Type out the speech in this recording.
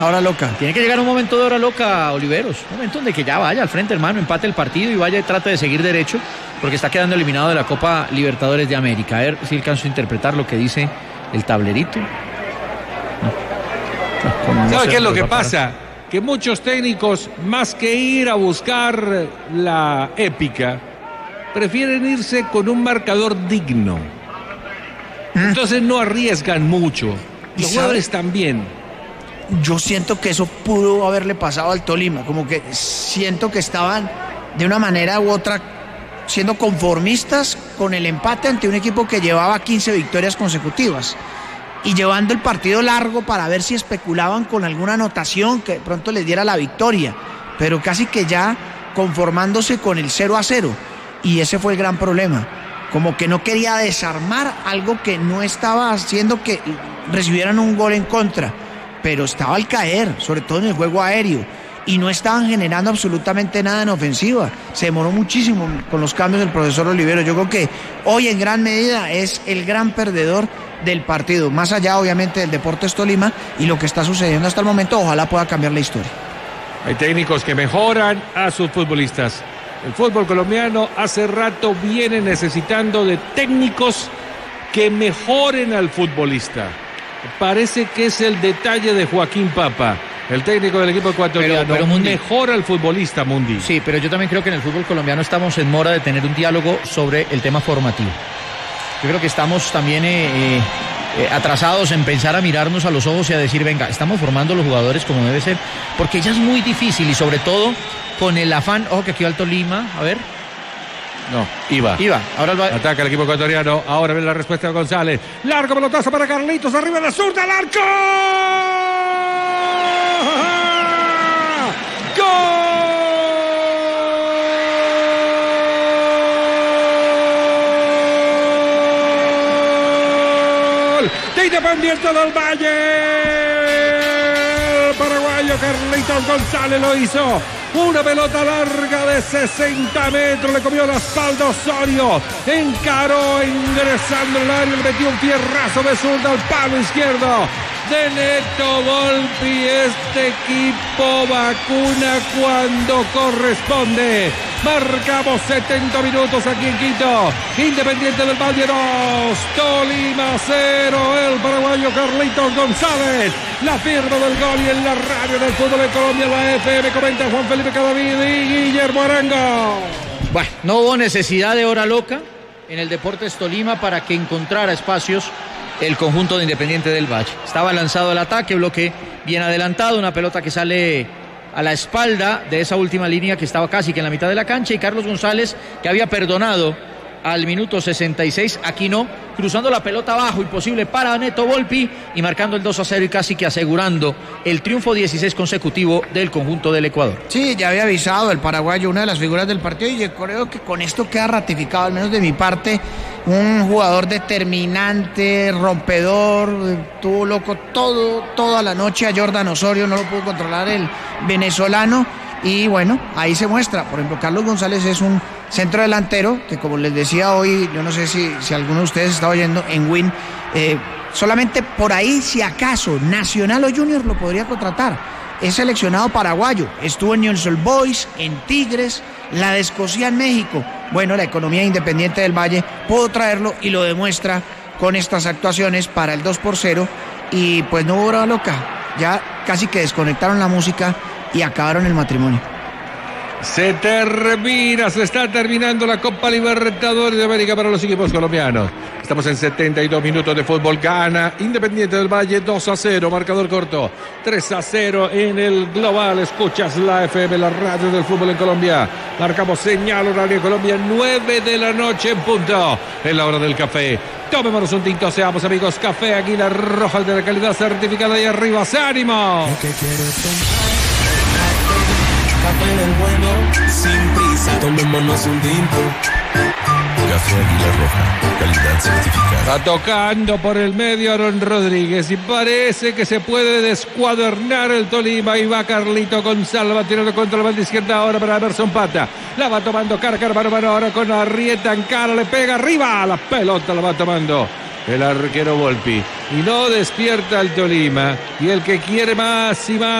Hora loca. Tiene que llegar un momento de hora loca, Oliveros. Un momento donde que ya vaya al frente, hermano, empate el partido y vaya y trate de seguir derecho, porque está quedando eliminado de la Copa Libertadores de América. A ver si alcanzo a interpretar lo que dice el tablerito. ¿Sabe qué es lo que pasa? Que muchos técnicos, más que ir a buscar la épica, prefieren irse con un marcador digno. Entonces no arriesgan mucho. Los jugadores también. Yo siento que eso pudo haberle pasado al Tolima, como que siento que estaban de una manera u otra siendo conformistas con el empate ante un equipo que llevaba 15 victorias consecutivas y llevando el partido largo para ver si especulaban con alguna anotación que de pronto les diera la victoria, pero casi que ya conformándose con el 0-0, y ese fue el gran problema, como que no quería desarmar algo que no estaba haciendo que recibieran un gol en contra, pero estaba al caer, sobre todo en el juego aéreo, y no estaban generando absolutamente nada en ofensiva. Se demoró muchísimo con los cambios del profesor Olivero. Yo creo que hoy en gran medida es el gran perdedor del partido, más allá obviamente del Deportes Tolima y lo que está sucediendo hasta el momento. Ojalá pueda cambiar la historia. Hay técnicos que mejoran a sus futbolistas. El fútbol colombiano hace rato viene necesitando de técnicos que mejoren al futbolista. Parece que es el detalle de Joaquín Papa, el técnico del equipo ecuatoriano. Pero Mundi, mejora al futbolista, Mundi. Sí, pero yo también creo que en el fútbol colombiano estamos en mora de tener un diálogo sobre el tema formativo. Yo creo que estamos también atrasados en pensar a mirarnos a los ojos y a decir, venga, estamos formando a los jugadores como debe ser, porque ya es muy difícil y sobre todo con el afán, ojo que aquí va el Tolima, a ver. No, iba. Ahora ataca el equipo ecuatoriano. Ahora viene la respuesta de González. Largo pelotazo para Carlitos. Arriba de la zurda. ¡Al arco! ¡Gol! De Independiente del Valle. El paraguayo Carlitos González lo hizo. Una pelota larga de 60 metros, le comió la espalda Osorio, encaró ingresando en el área, le metió un fierrazo de zurda al palo izquierdo de Neto Volpi. Este equipo vacuna cuando corresponde. Marcamos 70 minutos aquí en Quito. Independiente del Valle 2, Tolima 0. El paraguayo Carlitos González, la firma del gol, y en la radio del fútbol de Colombia, la FM, comenta Juan Felipe Cadavid y Guillermo Arango. Bueno, no hubo necesidad de hora loca en el Deportes Tolima para que encontrara espacios el conjunto de Independiente del Valle. Estaba lanzado el ataque, bloque bien adelantado, una pelota que sale a la espalda de esa última línea que estaba casi que en la mitad de la cancha, y Carlos González, que había perdonado al minuto 66, aquí no, cruzando la pelota abajo, imposible para Neto Volpi, y marcando el 2-0 y casi que asegurando el triunfo 16 consecutivo del conjunto del Ecuador. Sí, ya había avisado el paraguayo, una de las figuras del partido, y yo creo que con esto queda ratificado, al menos de mi parte, un jugador determinante, rompedor, tuvo loco toda la noche a Jordan Osorio, no lo pudo controlar el venezolano, y bueno, ahí se muestra. Por ejemplo, Carlos González es un centro delantero que, como les decía hoy, yo no sé si alguno de ustedes está oyendo en Win, solamente por ahí, si acaso, Nacional o Junior lo podría contratar. Es seleccionado paraguayo, estuvo en Newell's Old Boys, en Tigres, la de Escocia en México. Bueno, la economía Independiente del Valle pudo traerlo y lo demuestra con estas actuaciones para el 2-0, y pues no hubo hora loca, ya casi que desconectaron la música y acabaron el matrimonio. Se está terminando la Copa Libertadores de América para los equipos colombianos. Estamos en 72 minutos de fútbol. Gana Independiente del Valle 2-0, marcador corto, 3-0 en el global. Escuchas la FM, la radio del fútbol en Colombia. Marcamos señal horario de Colombia, 9 de la noche en punto, en la hora del café. Tomémonos un tinto, seamos amigos. Café Águila Roja, de la calidad certificada, y arriba, ¡ánimo! Café del bueno, sin prisa, tomémonos un tinto. Café Águila Roja, calidad certificada. Está tocando por el medio Aaron Rodríguez y parece que se puede descuadernar el Tolima, y va Carlito González, va tirando contra la banda izquierda ahora para Emerson Pata. La va tomando Carcar Bárbaro ahora con Arrieta, encara, le pega arriba, la pelota la va tomando el arquero Volpi. Y no despierta el Tolima. Y el que quiere más y más